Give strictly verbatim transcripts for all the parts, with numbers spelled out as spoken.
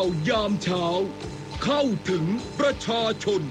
ยามเช้าเข้าถึงประชาชน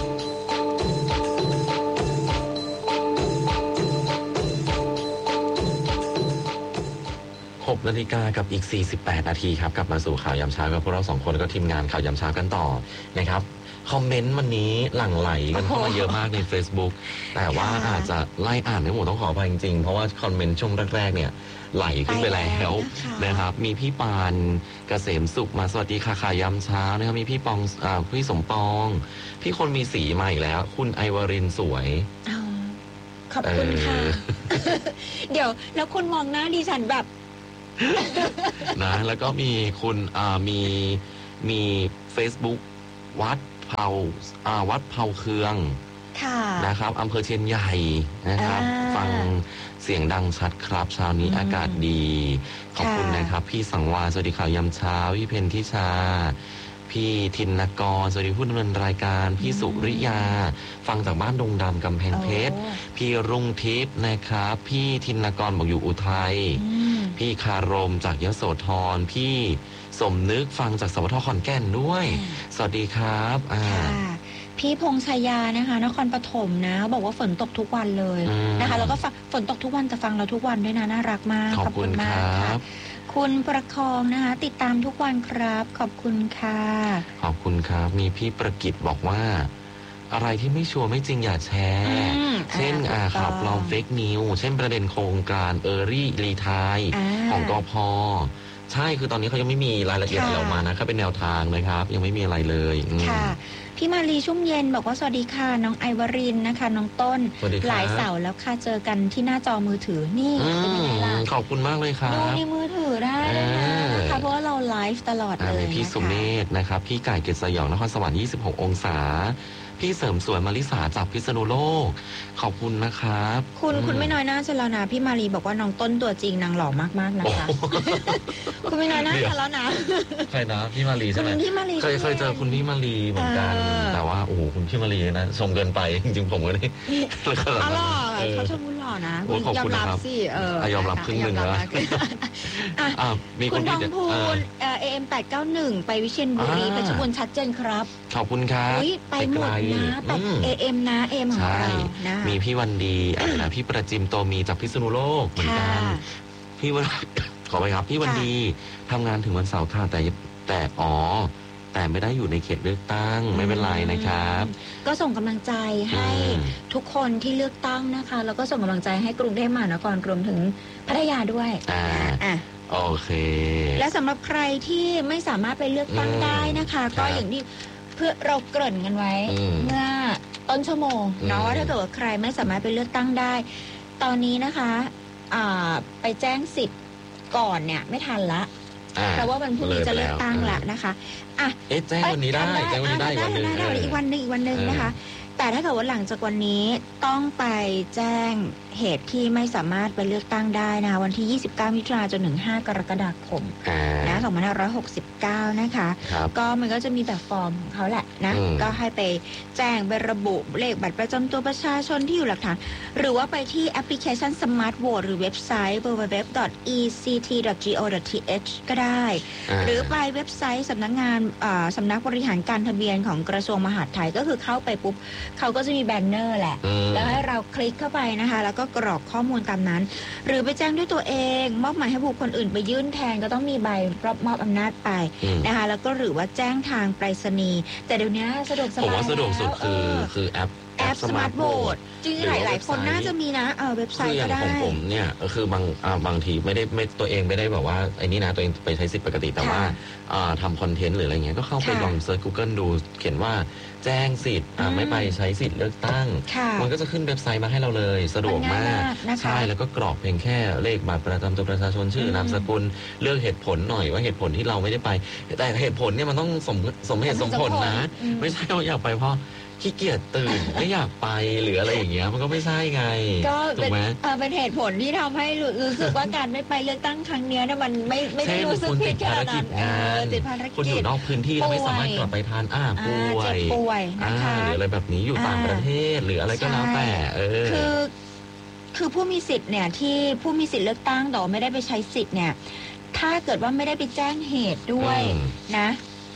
หกนาฬิกากับอีกสี่สิบแปดนาทีครับกลับมาสู่ข่าวยามเช้ากับพวกเราสองคนก็ทีมงานข่าวยามเช้ากันต่อนะครับคอมเมนต์วันนี้หลั่งไหลกันเข้ามาเยอะมากใน Facebook แต่ว่าอาจจะไล่อ่านไม่หมดต้องขออภัยจริงๆเพราะว่าคอมเมนต์ช่วงแรกๆเนี่ยไหลขึ้นไปแล้วนะครับมีพี่ปานเกษมสุขมาสวัสดีค่ะข่าวยามเช้านะครับมีพี่ปองอ่าพี่สมปองพี่คนมีสีมาอีกแล้วคุณไอวรินสวยขอบคุณค่ะเดี๋ยวแล้วคุณมองหน้าดิฉันแบบนะแล้วก็มีคุณอ่ามีมี Facebook วัดเผาอ่าวัดเผาเคืองนะครับอำเภอเชียนใหญ่นะครับฟังเสียงดังชัดครับเช้านี้อากาศดีขอบคุณนะครับพี่สังวาสวัสดีข่าวยามเช้าพี่เพนทิชาพี่ธินกรสวัสดีผู้ดำเนินรายการพี่สุริยาฟังจากบ้านดงดำกำแพงเพชรพี่รุ่งทิพย์นะครับพี่ธินกรบอกอยู่อุทัยพี่คารมจากยโสธรพี่สมนึกฟังจากสวทขอนแก่นด้วยสวัสดีครับอ่าพี่พงษ์ชายานะคะนครปฐมนะบอกว่าฝนตกทุกวันเลยนะคะแล้วก็ฝนตกทุกวันแต่ฟังเราทุกวันด้วยนะน่ารักมากขอบคุณมากค่ะคุณประคองนะคะติดตามทุกวันครับขอบคุณค่ะขอบคุณครับมีพี่ประกิตบอกว่าอะไรที่ไม่ชัวร์ไม่จริงอย่าแชร์เช่นอ่าข่าวปลอมเฟกนิวเช่นประเด็นโครงการเออรี่รีไทร์ของกพ.ใช่คือตอนนี้เขายังไม่มีรายละเอียดอะไรออกมานะก็เป็นแนวทางนะครับยังไม่มีอะไรเลยค่ะพี่มารีชุ่มเย็นบอกว่าสวัสดีค่ะน้องไอวรินนะคะน้องต้นหลายเสาร์แล้วค่ะเจอกันที่หน้าจอมือถือนี่เป็นยังไงล่ะขอบคุณมากเลยครับดูในมือถือได้นะคะเพราะว่าเราไลฟ์ตลอดเลยพี่สุเมธนะครับพี่ไก่เกศสยองนครสวรรค์ยี่สิบหกองศาพี่เสริมสวยมาริสาจากพิษณุโลกขอบคุณนะครับคุณคุณไม่น้อยหน้าฉันแล้วนะพี่มารีบอกว่าน้องต้นตัวจริงนางหล่อมากๆนะคะคุณไม่น้อยหน้าฉันแล้วนะใครนะพี่มารีใช่ไหมพี่มารีเคยเคยเจอคุณพี่มารีเหมือนกันแต่ว่าโอ้โหคุณพี่มารีนะชมเกินไปจริงๆผมก็ได้อ๋อหล่อเขาชมคุณหล่อนะยอมรับสิเออยอมรับครึ่งหนึ่งแล้วมีคุณทองพูนเอ็มแปดเก้าหนึ่งไปวิเชียรบุรีเพชรบูรณ์ชัดเจนครับขอบคุณครับไปหมดนะแต่เอเอ็มนะเอ็มของเรานะมีพี่วันดีนะพี่ประจิมโตมีจากพิษณุโลกเหมือนกันพี่วันขอไปครับพี่วันดีทำงานถึงวันเสาร์ค่ะแต่แต่อ๋อแต่ไม่ได้อยู่ในเขตเลือกตั้งไม่เป็นไรนะครับก็ส่งกำลังใจให้ทุกคนที่เลือกตั้งนะคะแล้วก็ส่งกำลังใจให้กรุงเทพมหานครรวมถึงพัทยาด้วยอ่าอ่ะโอเคและสำหรับใครที่ไม่สามารถไปเลือกตั้งได้นะคะก็อย่างที่เพื่อเราเกริ่นกันไว้เมื่อต้นชั่วโมงเนาะถ้าเกิดว่าใครไม่สามารถไปเลือกตั้งได้ตอนนี้นะคะไปแจ้งสิทธิ์ก่อนเนี่ยไม่ทันละเพราะว่าวันพรุ่งนี้จะเลือกตั้งละนะคะอ่ะเอ๊ะแจ้งวันนี้ได้แจ้งวันนี้ได้อีกวันนึงอีกวันนึงอีกวันนึงนะคะแต่ถ้าเกิดว่าหลังจากวันนี้ต้องไปแจ้งเหตุที่ไม่สามารถไปเลือกตั้งได้นะคะวันที่ยี่สิบเก้ามิถุนายนจนถึงห้ากรกฎาคมนะสองพันห้าร้อยหกสิบเก้านะคะก็มันก็จะมีแบบฟอร์มของเขาแหละนะก็ให้ไปแจ้งไประบุเลขบัตรประจำตัวประชาชนที่อยู่หลักฐานหรือว่าไปที่แอปพลิเคชัน Smart Vote หรือเว็บไซต์ ดับเบิลยู ดับเบิลยู ดับเบิลยู ดอท อี ซี ที ดอท จี โอ ดอท ที เอช ก็ได้หรือไปเว็บไซต์สำนักงานสำนักบริหารการทะเบียนของกระทรวงมหาดไทยก็คือเข้าไปปุ๊บเขาก็จะมีแบนเนอร์แหละแล้วให้เราคลิกเข้าไปนะคะแล้วก็กรอกข้อมูลตามนั้นหรือไปแจ้งด้วยตัวเองมอบหมายให้บุคคลอื่นไปยื่นแทนก็ต้องมีใบรับมอบอำนาจไปนะคะแล้วก็หรือว่าแจ้งทางไปรษณีย์แต่เดี๋ยวนี้สะดวกสบายผมว่าสะดวกสุดคือคือแอปแอป Smart Vote จริงๆหลายๆคนน่าจะมีนะเออเว็บไซต์ก็ได้ของผมเนี่ยคือบางบางทีไม่ได้ไม่ตัวเองไม่ได้แบบว่าไอ้นี่นะตัวเองไปใช้สิทธิ์ปกติแต่ว่าทำคอนเทนต์หรืออะไรเงี้ยก็เข้าไปลองเซิร์ช Google ดูเขียนว่าแจ้งสิทธิ์ไม่ไปใช้สิทธิ์เลือกตั้งมันก็จะขึ้นเว็บไซต์มาให้เราเลยสะดวกมากใช่แล้วก็กรอกเพียงแค่เลขบัตรประจำตัวประชาชนชื่อนามสกุลเลือกเหตุผลหน่อยว่าเหตุผลที่เราไม่ได้ไปแต่เหตุผลเนี่ยมันต้องสมสมเหตุสมผลนะไม่ใช่ว่าอยากไปเพราะขี้เกียจตื่นไม่อยากไปหรืออะไรอย่างเงี้ยมันก็ไม่ใช่ไงถูกไหมเป็นเหตุผลที่ทำให้รู้สึกว่าการไม่ไปเลือกตั้งครั้งนี้เนี่ยมันไม่ไม่ได้รู้สึกผิดแค่นั้นติดภารกิจคนอยู่นอกพื้นที่ไม่สามารถกลับไปทานอ่าป่วยป่วยนะคะหรืออะไรแบบนี้อยู่ต่างประเทศหรืออะไรก็แล้วแต่เออคือคือผู้มีสิทธิ์เนี่ยที่ผู้มีสิทธิ์เลือกตั้งแต่ไม่ได้ไปใช้สิทธิ์เนี่ยถ้าเกิดว่าไม่ได้ไปแจ้งเหตุด้วยนะ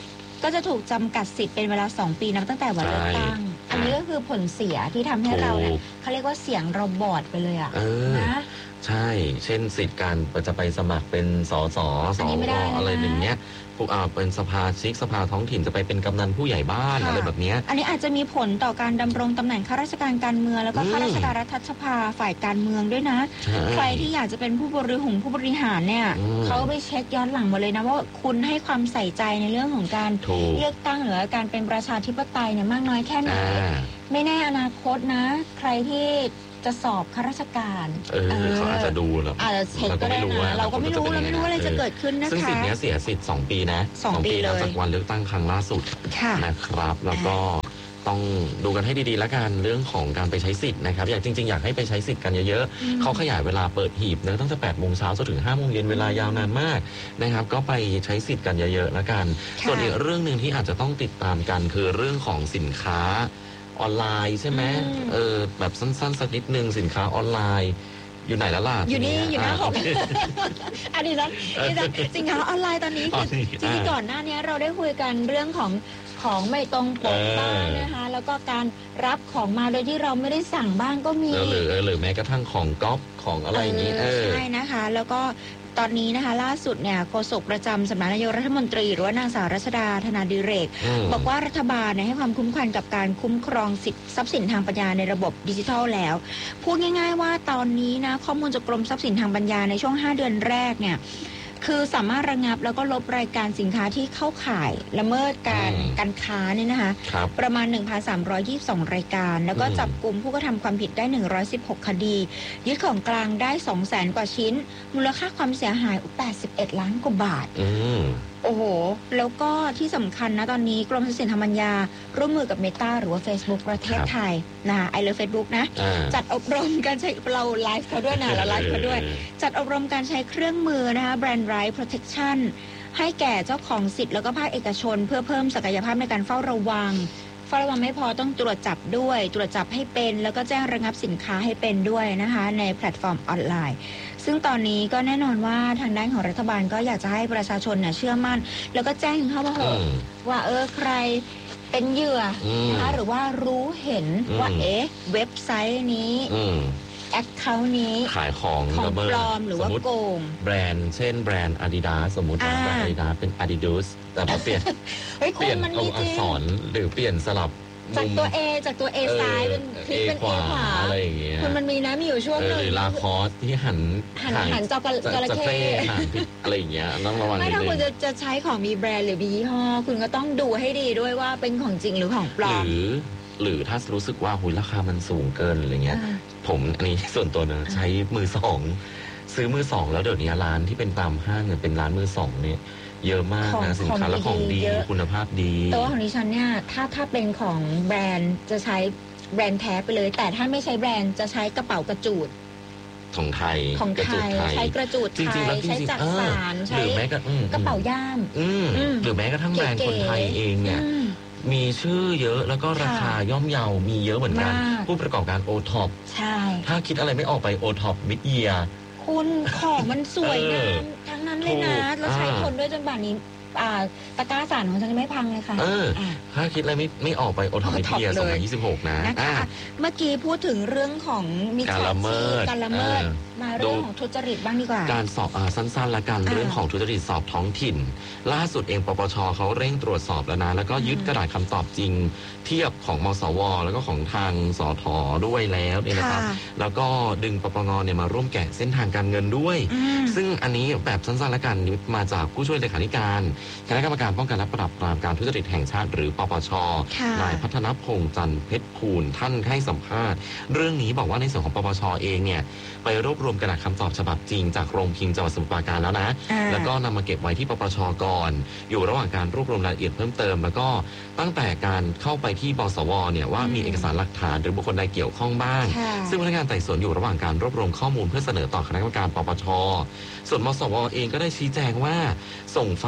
ก็จะถูกจำกัดสิทธิ์เป็นเวลาสองปีนับตั้งแต่วันเลือกตั้งอันนี้ก็คือผลเสียที่ทำให้เราเนี่ยเขาเรียกว่าเสียงเราบอดไปเลยอ่ะนะใช่เช่นสิทธิ์การจะไปสมัครเป็นสสสวอะไรอย่างเงี้ยพวกเอาเป็นสภาชิกสภาท้องถิ่นจะไปเป็นกำนันผู้ใหญ่บ้านอะไรแบบนี้อันนี้อาจจะมีผลต่อการดำรงตำแหน่งข้าราชการการเมืองแล้วก็ข้าราชการรัฐสภาฝ่ายการเมืองด้วยนะใครที่อยากจะเป็นผู้บริหารผู้บริหารเนี่ยเขาไปเช็คย้อนหลังหมดเลยนะว่าคุณให้ความใส่ใจในเรื่องของการเลือกตั้งหรือการเป็นประชาธิปไตยเนี่ยมากน้อยแค่ไหนไม่แน่อนาคตนะใครที่จะสอบข้าราชการเออเขาอาจจะดูแล้วอาจจะเช็คก็ได้นะเราก็ไม่รู้เราไม่รู้อะไรจะเกิดขึ้นนะคะซึ่งสิทธิ์นี้เสียสิทธิ์สองปีนะสองปีนับจากวันเลือกตั้งครั้งล่าสุดนะครับแล้วก็ต้องดูกันให้ดีๆแล้วกันเรื่องของการไปใช้สิทธิ์นะครับอยากจริงๆอยากให้ไปใช้สิทธิ์กันเยอะๆเขาขยายเวลาเปิดหีบเนอะตั้งแต่แปดโมงเช้าจนถึงห้าโมงเย็นเวลายาวนานมากนะครับก็ไปใช้สิทธิ์กันเยอะๆแล้วกันส่วนอีกเรื่องนึงที่อาจจะต้องติดตามกันคือเรื่องของสินค้าออนไลน์ใช่ไหมเออแบบสั้นๆสักนิดนึงสินค้าออนไลน์อยู่ไหนแล้วล่ะอยู่นี่อยู่หน้าผมอันนี้นะสินค้าออนไลน์ตอนนี้คือจริงๆก่อนหน้านี้เราได้คุยกันเรื่องของของไม่ตรงปกบ้างนะคะแล้วก็การรับของมาโดยที่เราไม่ได้สั่งบ้างก็มีหรือหรือแม้กระทั่งของก๊อปของอะไรอย่างนี้ใช่นะคะแล้วก็ตอนนี้นะคะล่าสุดเนี่ยโฆษกประจำสำนักนายกรัฐมนตรีหรือว่านางสาวรัชดาธนาดิเรกบอกว่ารัฐบาลเนี่ยให้ความคุ้มครองกับการคุ้มครองสิทธิทรัพย์สินทางปัญญาในระบบดิจิทัลแล้วพูดง่ายๆว่าตอนนี้นะข้อมูลจากกรมทรัพย์สินทางปัญญาในช่วงห้าเดือนแรกเนี่ยคือสามารถระงับแล้วก็ลบรายการสินค้าที่เข้าข่ายละเมิดการการค้าเนี่ยนะคะประมาณ หนึ่งพันสามร้อยยี่สิบสอง รายการแล้วก็จับกลุ่มผู้กระทำความผิดได้หนึ่งร้อยสิบหกคดียึดของกลางได้ สองแสน กว่าชิ้นมูลค่าความเสียหายแปดสิบเอ็ดล้านกว่าบาทโอ้โหแล้วก็ที่สำคัญนะตอนนี้กรมทรัพย์สินทางปัญญาร่วมมือกับ Meta หรือว่า Facebook ประเทศไทยนะคะไอเลิฟ Facebook นะจัดอบรมการใช้เราไลฟ์เขาด้วยนะเราไลฟ์เขาด้วยจัดอบรมการใช้เครื่องมือนะคะแบรนด์ Right Protection ให้แก่เจ้าของสิทธิ์แล้วก็ภาคเอกชนเพื่อเพิ่มศักยภาพในการเฝ้าระวังเฝ้าระวังไม่พอต้องตรวจจับด้วยตรวจจับให้เป็นแล้วก็แจ้งระงับสินค้าให้เป็นด้วยนะคะในแพลตฟอร์มออนไลน์ซึ่งตอนนี้ก็แน่นอนว่าทางด้านของรัฐบาลก็อยากจะให้ประชาชนเนี่ยเชื่อมั่นแล้วก็แจ้งเข้ามาเถอะว่าเออใครเป็นเหยื่อนะคะหรือว่ารู้เห็นว่าเอ๊ะเว็บไซต์นี้แอคเคาท์นี้ขายของของปลอมหรือว่าโกงแบรนด์เช่นแบรนด์ Adidas สมมุติว่าแบรนด์ Adidas เป็น Adidas แต่พอเปลี่ยนเปลี่ยนตัวอักษรหรือเปลี่ยนสลับจากตัว A จากตัว A ซ้ายเป็นคลิกเป็น A ขวาอะไรอย่างเงี้ยคุณมันมีนะมีอยู่ช่วงนึงหรือลาคอสที่หันหันหันจอกระเข้อะไรอย่างเงี้ยต้องระวังไม่ถ้าคุณจะจะใช้ของมีแบรนด์หรือมียี่ห้อคุณก็ต้องดูให้ดีด้วยว่าเป็นของจริงหรือของปลอมหรือหรือถ้ารู้สึกว่าหุยราคามันสูงเกินอะไรเงี้ยผมอันนี้ส่วนตัวนะใช้มือสองซื้อมือสองแล้วเดี๋ยวนี้ร้านที่เป็นตามห้างเนี่ยเป็นร้านมือสองเนี่ยเยอะมากนะสินค้าและของดีคุณภาพดีแต่ว่าของดิฉันเนี่ยถ้าถ้าเป็นของแบรนด์จะใช้แบรนด์แท้ไปเลยแต่ถ้าไม่ใช้แบรนด์จะใช้กระเป๋ากระจูดของไทยของไทยใช้กระจูดไทยใช้จักสานใช้กระเป๋าย่ามหรือแม้กระทั่งแบรนด์คนไทยเองเนี่ยมีชื่อเยอะแล้วก็ราคาย่อมเยามีเยอะเหมือนกันผู้ประกอบการโอท็อปใช่ถ้าคิดอะไรไม่ออกไปโอท็อปมิดเยียคุณของมันสวยงามทั้งนั้นเลยนะแล้วใช้คนด้วยจนป่านนี้ตะกร้าสารของฉันไม่พังเลยค่ะเออถ้าคิดอะไรไม่ไม่ออกไปโอท็อปมิดเยียสองพันยี่สิบหกนะนะคะเมื่อกี้พูดถึงเรื่องของมิจฉาชีพการละเมิดมาเรื่องของทุจริตบ้างดีกว่าการสอบสั้นๆละกันเรื่องของทุจริตสอบท้องถิ่นล่าสุดเองปปชเขาเร่งตรวจสอบแล้วนะแล้วก็ยึดกระดาษคำตอบจริงเทียบของมสวแล้วก็ของทางสทด้วยแล้วเนี่ยนะครับแล้วก็ดึงปปงเนี่ยมาร่วมแกะเส้นทางการเงินด้วยซึ่งอันนี้แบบสั้นๆละกันมาจากผู้ช่วยเลขาธิการคณะกรรมการป้องกันและปราบปรามการทุจริตแห่งชาติหรือปปชนายพัฒนพงษ์จันทร์เพชรภูลท่านให้สัมภาษณ์เรื่องนี้บอกว่าในส่วนของปปชเองเนี่ยไปรวบรวมกระดาษคำตอบฉบับจริงจากโรงพิมพ์จังหวัดสมุทรปราการแล้วนะแล้วก็นำมาเก็บไว้ที่ปปชก่อนอยู่ระหว่างการรวบรวมรายละเอียดเพิ่มเติมแล้วก็ตั้งแต่การเข้าไปที่บสวเนี่ยว่ามีเอกสารหลักฐานหรือบุคคลใดเกี่ยวข้องบ้างซึ่งพนักงานไต่สวนอยู่ระหว่างการรวบรวมข้อมูลเพื่อเสนอต่อคณะกรรมการปปชส่วนมสวเองก็ได้ชี้แจงว่าส่งไฟล์ผล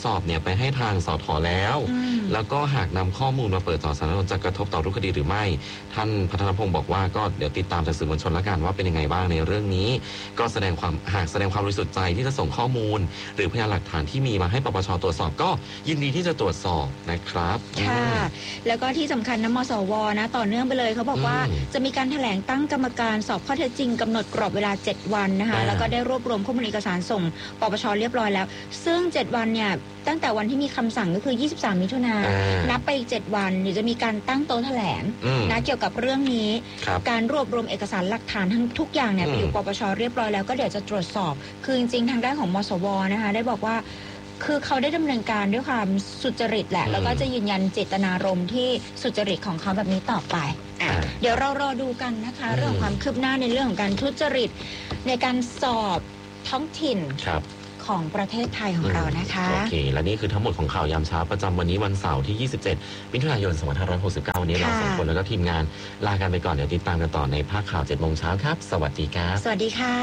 สอบเนี่ยไปให้ทางสทแล้วแล้วก็หากนำข้อมูลมาเปิดต่อสาธารณชนจะกระทบต่อรูปคดีหรือไม่ท่านพัฒนพงศ์บอกว่าก็เดี๋ยวติดตามจากสื่อมวลชนละกันว่าเป็นยังไงบ้างในเรื่องนี้ก็แสดงความหากแสดงความบริสุทธิ์ใจที่จะส่งข้อมูลหรือพยานหลักฐานที่มีมาให้ปปชตรวจสอบก็ยินดีที่จะตรวจสอบนะครับค่ะแล้วก็ที่สำคัญนะมสวนะต่อเนื่องไปเลยเขาบอกว่าจะมีการแถลงตั้งกรรมการสอบข้อเท็จจริงกำหนดกรอบเวลาเจ็ดวันนะคะแล้วก็ได้รวบรวมข้อมูลเอกสารส่งปปชเรียบร้อยแล้วซึ่งเจ็ดวันเนี่ยตั้งแต่วันที่มีคำสั่งก็คือยี่สิบสามมิถุนายนนับไปอีกเจ็ดวันเดี๋ยวจะมีการตั้งโต๊ะแถลงนะเกี่ยวกับเรื่องนี้การรวบรวมเอกสารหลักฐานทั้งทุกอย่างเนี่ยไปอยู่ปปชเรียบร้อยแล้วก็เดี๋ยวจะตรวจสอบคือจริงๆทางด้านของมสวนะคะได้บอกว่าคือเขาได้ดำเนินการด้วยความสุจริตแหละแล้วก็จะยืนยันเจตนารมณ์ที่สุจริตของเขาแบบนี้ต่อไปอ่ะเดี๋ยวเรารอดูกันนะคะเรื่องความคืบหน้าในเรื่องของการทุจริตในการสอบท้องถิ่นของประเทศไทยของเรานะคะโอเคและนี่คือทั้งหมดของข่าวยามเช้าประจำวันนี้วันเสาร์ที่ยี่สิบเจ็ดมิถุนายนสองพันห้าร้อยหกสิบเก้าวันนี้เราสองคนแล้วก็ทีมงานลากันไปก่อนเดี๋ยวติดตามกันต่อในภาคข่าวเจ็ดโมงเช้าครับสวัสดีครับสวัสดีค่ะ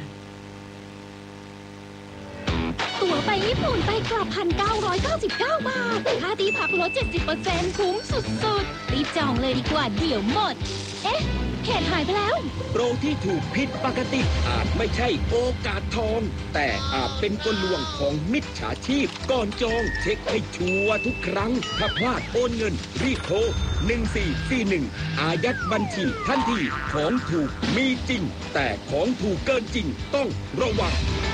ตั๋วไปญี่ปุ่นไปกลับ หนึ่งพันเก้าร้อยเก้าสิบเก้า บาทค่าที่พักลด เจ็ดสิบเปอร์เซ็นต์ คุ้มสุดๆรีบจองเลยดีกว่าเดี๋ยวหมดเอ๊ะเขตหายไปแล้วโปรที่ถูกผิดปกติอาจไม่ใช่โอกาสทองแต่อาจเป็นกลลวงของมิจฉาชีพก่อนจองเช็คให้ชัวร์ทุกครั้งถ้าพลาดโอนเงินรีบโทรหนึ่งสี่สี่หนึ่งอายัดบัญชีทันทีของถูกมีจริงแต่ของถูกเกินจริงต้องระวัง